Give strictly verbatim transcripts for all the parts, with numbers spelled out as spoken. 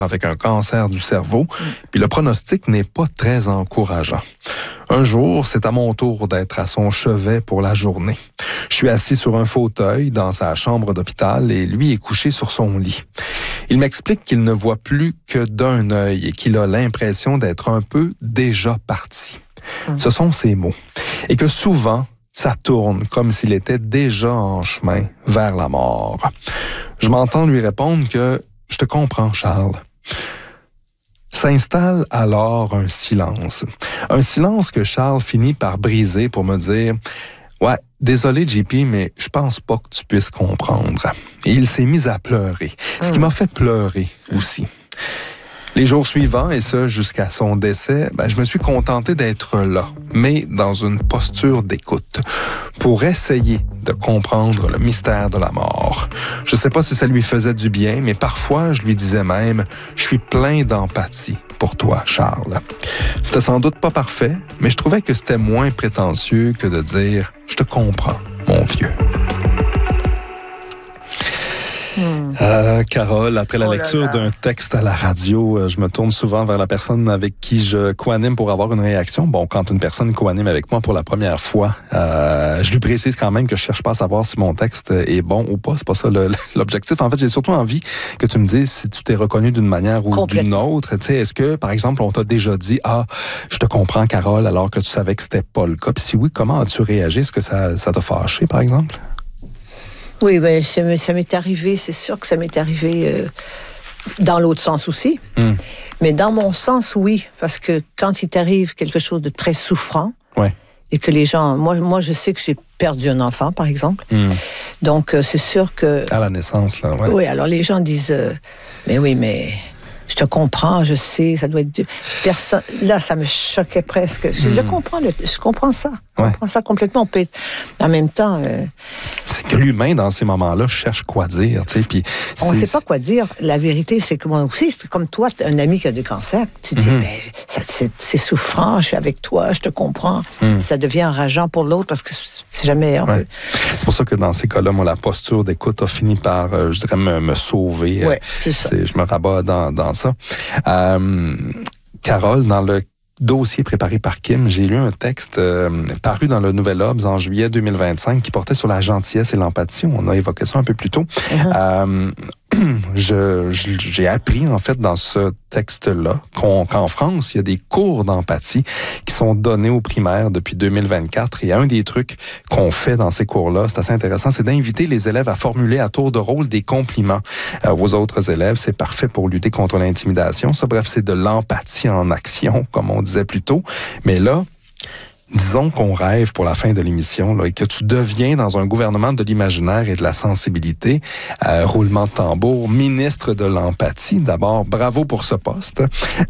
avec un cancer du cerveau, puis le pronostic n'est pas très encourageant. Un jour, c'est à mon tour d'être à son chevet pour la journée. Je suis assis sur un fauteuil dans sa chambre d'hôpital et lui est couché sur son lit. Il m'explique qu'il ne voit plus que d'un œil et qu'il a l'impression d'être un peu déjà parti. Mmh. Ce sont ses mots. Et que souvent, ça tourne comme s'il était déjà en chemin vers la mort. Je m'entends lui répondre que « Je te comprends, Charles ». S'installe alors un silence. Un silence que Charles finit par briser pour me dire « Ouais, désolé J P, mais je pense pas que tu puisses comprendre. » Et il s'est mis à pleurer, ce qui m'a fait pleurer aussi. Les jours suivants, et ce jusqu'à son décès, ben, je me suis contenté d'être là, mais dans une posture d'écoute, pour essayer de comprendre le mystère de la mort. Je sais pas si ça lui faisait du bien, mais parfois je lui disais même « Je suis plein d'empathie pour toi, Charles. » C'était sans doute pas parfait, mais je trouvais que c'était moins prétentieux que de dire « Je te comprends, mon vieux. » Hmm. Euh, Carole, après la oh lecture d'un texte à la radio, je me tourne souvent vers la personne avec qui je co-anime pour avoir une réaction. Bon, quand une personne co-anime avec moi pour la première fois, euh, je lui précise quand même que je cherche pas à savoir si mon texte est bon ou pas. C'est pas ça le, l'objectif. En fait, j'ai surtout envie que tu me dises si tu t'es reconnu d'une manière ou d'une autre. Tu sais, est-ce que, par exemple, on t'a déjà dit « Ah, je te comprends, Carole », alors que tu savais que c'était pas le cas. Puis si oui, comment as-tu réagi? Est-ce que ça, ça t'a fâché, par exemple? Oui, ben, ça, ça m'est arrivé, c'est sûr que ça m'est arrivé euh, dans l'autre sens aussi. Mm. Mais dans mon sens, oui, parce que quand il t'arrive quelque chose de très souffrant, ouais. et que les gens... Moi, moi, je sais que j'ai perdu un enfant, par exemple. Mm. Donc, euh, c'est sûr que... À la naissance, là, ouais. Oui, alors les gens disent, euh, mais oui, mais... Je te comprends, je sais, ça doit être... Personne... Là, ça me choquait presque. Je mmh. le comprends, je comprends ça. Je ouais. comprends ça complètement. On peut être... En même temps... Euh... C'est que l'humain, dans ces moments-là, cherche quoi dire. Tu sais, puis on ne sait pas quoi dire. La vérité, c'est que moi aussi, c'est comme toi, un ami qui a du cancer, tu te dis, mmh. ben, ça, c'est, c'est souffrant, je suis avec toi, je te comprends. Mmh. Ça devient enrageant pour l'autre parce que c'est jamais... Ouais. Peut... C'est pour ça que dans ces cas-là, moi, la posture d'écoute a fini par, euh, je dirais, me, me sauver. Ouais, c'est ça. C'est, je me rabats dans, dans ça. Euh, Carole, dans le dossier préparé par Kim, j'ai lu un texte euh, paru dans le Nouvel Obs en juillet deux mille vingt-cinq qui portait sur la gentillesse et l'empathie. On a évoqué ça un peu plus tôt. Mm-hmm. Euh, je, je, j'ai appris, en fait, dans ce texte-là, qu'on, qu'en France, il y a des cours d'empathie qui sont donnés aux primaires depuis deux mille vingt-quatre. Et un des trucs qu'on fait dans ces cours-là, c'est assez intéressant, c'est d'inviter les élèves à formuler à tour de rôle des compliments euh, aux autres élèves. C'est parfait pour lutter contre l'intimidation. Ça, bref, c'est de l'empathie en action, comme on disait plus tôt. Mais là, disons qu'on rêve pour la fin de l'émission là, et que tu deviens dans un gouvernement de l'imaginaire et de la sensibilité, euh, roulement de tambour, ministre de l'empathie. D'abord, bravo pour ce poste.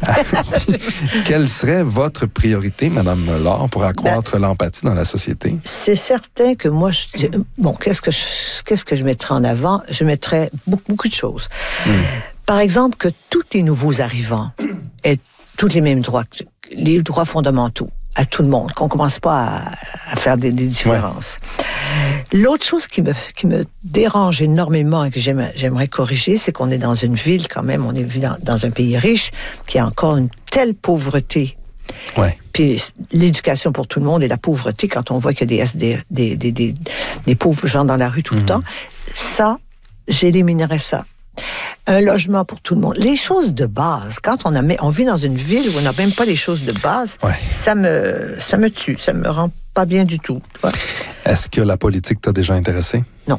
Quelle serait votre priorité, Madame Laure, pour accroître ben, l'empathie dans la société? C'est certain que moi, je, bon, qu'est-ce que je, qu'est-ce que je mettrais en avant? Je mettrais beaucoup, beaucoup de choses. Hmm. Par exemple, que tous les nouveaux arrivants aient tous les mêmes droits, les droits fondamentaux à tout le monde, qu'on commence pas à, à faire des, des différences. Ouais. L'autre chose qui me, qui me dérange énormément et que j'aime, j'aimerais corriger, c'est qu'on est dans une ville quand même, on est dans, dans un pays riche, qui a encore une telle pauvreté. Ouais. Puis l'éducation pour tout le monde et la pauvreté, quand on voit qu'il y a des, S D, des, des, des, des pauvres gens dans la rue tout mmh. le temps, ça, j'éliminerais ça. Un logement pour tout le monde. Les choses de base, quand on, a, on vit dans une ville où on n'a même pas les choses de base, ouais. ça, me, ça me tue, ça me rend pas bien du tout. Ouais. Est-ce que la politique t'a déjà intéressé? Non.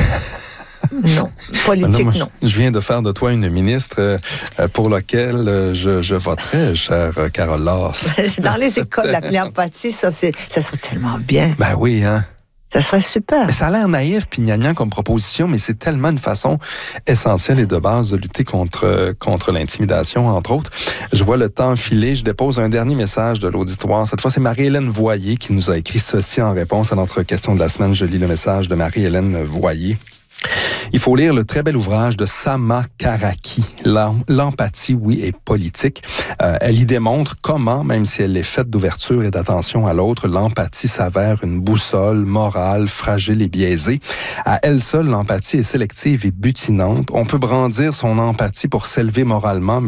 Non, politique, non, moi, non. Je viens de faire de toi une ministre euh, pour laquelle je, je voterais, chère Carole Laure. Dans les écoles, l'empathie, ça, c'est, ça serait tellement bien. Ben oui, hein. Ça serait super. Mais ça a l'air naïf puis gnangnan comme proposition, mais c'est tellement une façon essentielle et de base de lutter contre, contre l'intimidation, entre autres. Je vois le temps filer. Je dépose un dernier message de l'auditoire. Cette fois, c'est Marie-Hélène Voyer qui nous a écrit ceci en réponse à notre question de la semaine. Je lis le message de Marie-Hélène Voyer. Il faut lire le très bel ouvrage de Sama Karaki, L'empathie, oui, est politique. Euh, elle y démontre comment, même si elle est faite d'ouverture et d'attention à l'autre, l'empathie s'avère une boussole morale, fragile et biaisée. À elle seule, l'empathie est sélective et butinante. On peut brandir son empathie pour s'élever moralement, mais